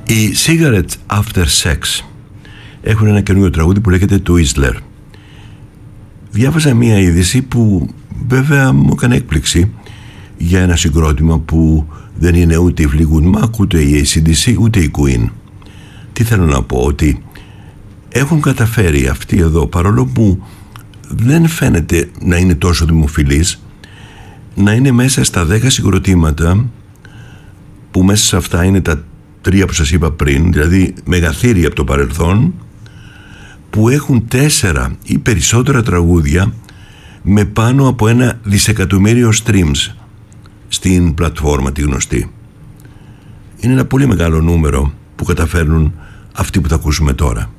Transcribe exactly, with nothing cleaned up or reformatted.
Οι Cigarettes After Sex έχουν ένα καινούριο τραγούδι που λέγεται Twizzler. Διάβαζα μία είδηση που βέβαια μου έκανε έκπληξη για ένα συγκρότημα που δεν είναι ούτε η Fleetwood Mac, ούτε η έι σι ντι σι, ούτε η Queen. Τι θέλω να πω, ότι έχουν καταφέρει αυτοί εδώ, παρόλο που δεν φαίνεται να είναι τόσο δημοφιλείς, να είναι μέσα στα δέκα συγκροτήματα, που μέσα σε αυτά είναι τα τρία που σας είπα πριν, δηλαδή μεγαθύρια από το παρελθόν, που έχουν τέσσερα ή περισσότερα τραγούδια με πάνω από ένα δισεκατομμύριο streams στην πλατφόρμα τη γνωστή. Είναι ένα πολύ μεγάλο νούμερο που καταφέρνουν αυτοί που θα ακούσουμε τώρα.